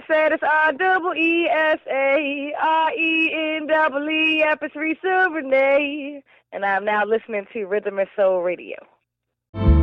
said it's REESARENEE, Epis Risa Renee, and I'm now listening to Rhythm and Soul Radio.